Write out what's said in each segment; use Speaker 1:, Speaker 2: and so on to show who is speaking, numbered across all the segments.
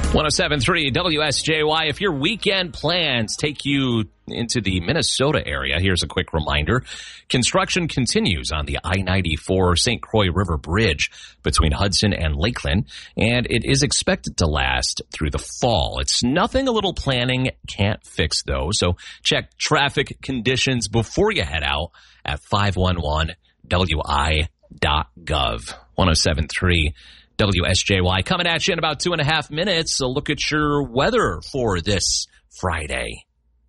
Speaker 1: 107.3 WSJY. If your weekend plans take you into the Minnesota area, here's a quick reminder. Construction continues on the I-94 St. Croix River Bridge between Hudson and Lakeland, and it is expected to last through the fall. It's nothing a little planning can't fix, though, so check traffic conditions before you head out at 511wi.gov. 107.3 WSJY. Coming at you in about 2.5 minutes. A look at your weather for this Friday.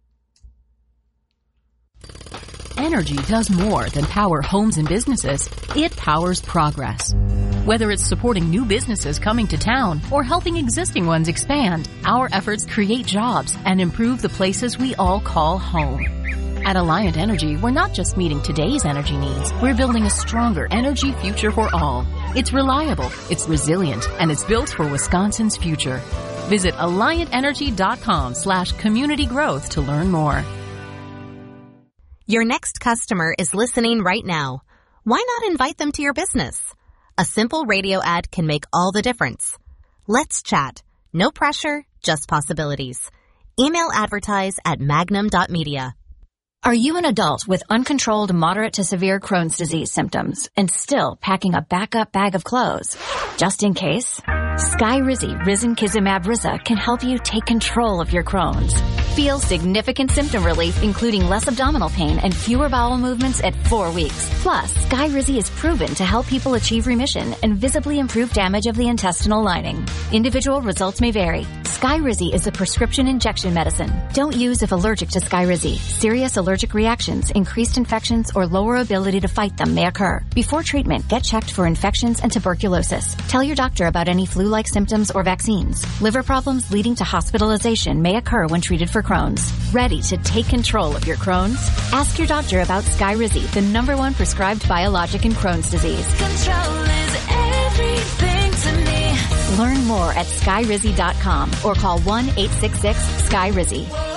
Speaker 2: Energy does more than power homes and businesses. It powers progress. Whether it's supporting new businesses coming to town or helping existing ones expand, our efforts create jobs and improve the places we all call home. At Alliant Energy, we're not just meeting today's energy needs. We're building a stronger energy future for all. It's reliable, it's resilient, and it's built for Wisconsin's future. Visit AlliantEnergy.com/community growth to learn more.
Speaker 3: Your next customer is listening right now. Why not invite them to your business? A simple radio ad can make all the difference. Let's chat. No pressure, just possibilities. Email advertise@magnum.media.
Speaker 4: Are you an adult with uncontrolled moderate to severe Crohn's disease symptoms and still packing a backup bag of clothes? Just in case, Skyrizi Risankizumab Riza can help you take control of your Crohn's. Feel significant symptom relief, including less abdominal pain and fewer bowel movements at 4 weeks. Plus, Skyrizi is proven to help people achieve remission and visibly improve damage of the intestinal lining. Individual results may vary. Skyrizi is a prescription injection medicine. Don't use if allergic to Skyrizi. Serious allergic reactions, increased infections, or lower ability to fight them may occur. Before treatment, get checked for infections and tuberculosis. Tell your doctor about any flu-like symptoms or vaccines. Liver problems leading to hospitalization may occur when treated for Crohn's. Ready to take control of your Crohn's? Ask your doctor about Skyrizi, the #1 prescribed biologic in Crohn's disease.
Speaker 5: Control is everything to me.
Speaker 4: Learn more at skyrizi.com or call 1-866-SKYRIZI.